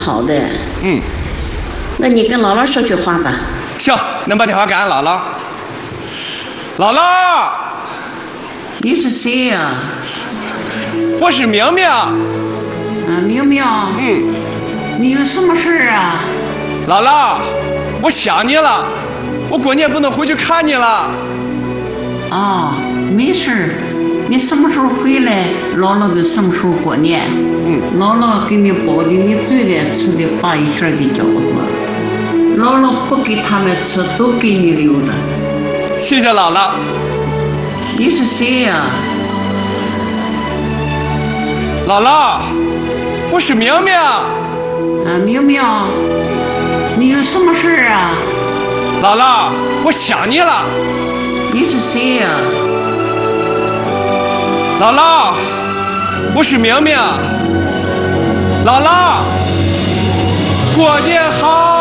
好的。 嗯， 那你跟姥姥说句话吧。 行，恁把电话给俺姥姥。姥姥， 你是谁呀？ 我是明明。 明明。你有什么事儿啊？ 姥姥，我想你了，我过年不能回去看你了。 没事儿，你什么时候回来，姥姥就什么时候过年。姥姥给你包的你最爱吃的8一馅的饺子，姥姥不给他们吃，都给你留的。 谢谢姥姥。 你是谁呀？ 姥姥，我是明明。 明明，你有什么事儿啊？ 姥姥，我想你了。 你是谁呀？ 姥姥，我是明明。姥姥，过年好。